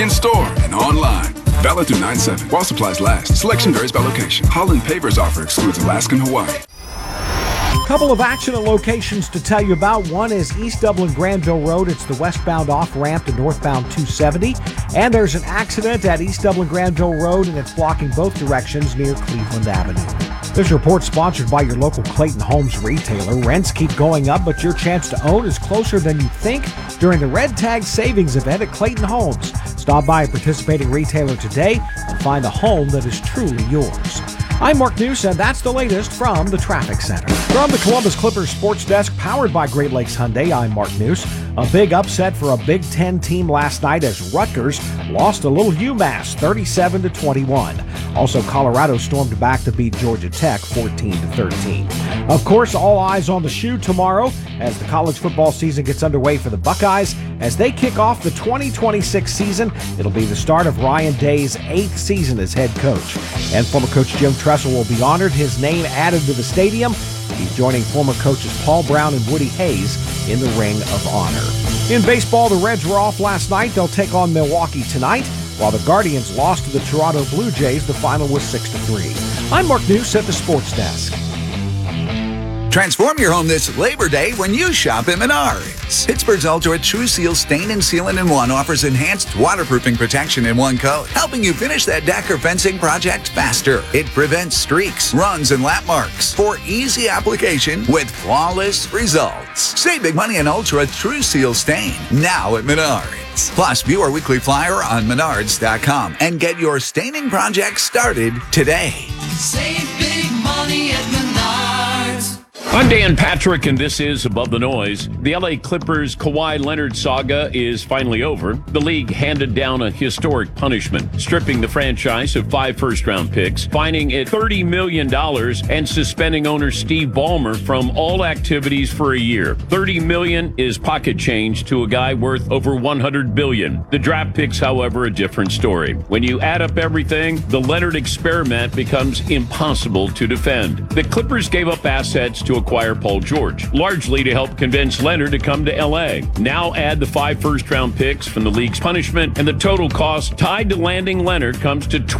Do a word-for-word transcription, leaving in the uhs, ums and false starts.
in-store and online. Valid through nine seven. While supplies last. Selection varies by location. Holland Pavers offer excludes Alaska and Hawaii. Couple of accident locations to tell you about. One is East Dublin Granville Road. It's the westbound off-ramp to northbound two seventy. And there's an accident at East Dublin Granville Road, and it's blocking both directions near Cleveland Avenue. This report sponsored by your local Clayton Homes retailer. Rents keep going up, but your chance to own is closer than you think during the Red Tag Savings event at Clayton Homes. Stop by a participating retailer today and find a home that is truly yours. I'm Mark News, and that's the latest from the Traffic Center. From the Columbus Clippers Sports Desk, powered by Great Lakes Hyundai, I'm Mark News. A big upset for a Big Ten team last night as Rutgers lost a little UMass thirty-seven to twenty-one. Also, Colorado stormed back to beat Georgia Tech fourteen to thirteen. Of course, all eyes on the shoe tomorrow as the college football season gets underway for the Buckeyes. As they kick off the twenty twenty-six season, it'll be the start of Ryan Day's eighth season as head coach. And former coach Jim Tressel will be honored, his name added to the stadium. He's joining former coaches Paul Brown and Woody Hayes in the Ring of Honor. In baseball, the Reds were off last night. They'll take on Milwaukee tonight, while the Guardians lost to the Toronto Blue Jays. The final was six to three. I'm Mark News at the Sports Desk. Transform your home this Labor Day when you shop at Menards. Pittsburgh's Ultra True Seal Stain and Sealant in One offers enhanced waterproofing protection in one coat, helping you finish that deck or fencing project faster. It prevents streaks, runs, and lap marks for easy application with flawless results. Save big money on Ultra True Seal Stain now at Menards. Plus, view our weekly flyer on menards dot com and get your staining project started today. Save big money at Menards. I'm Dan Patrick, and this is Above the Noise. The L A Clippers Kawhi Leonard saga is finally over. The league handed down a historic punishment, stripping the franchise of five first-round picks, fining it thirty million dollars, and suspending owner Steve Ballmer from all activities for a year. thirty million dollars is pocket change to a guy worth over one hundred billion dollars. The draft picks, however, a different story. When you add up everything, the Leonard experiment becomes impossible to defend. The Clippers gave up assets to acquire Paul George, largely to help convince Leonard to come to L A. Now add the five first-round picks from the league's punishment, and the total cost tied to landing Leonard comes to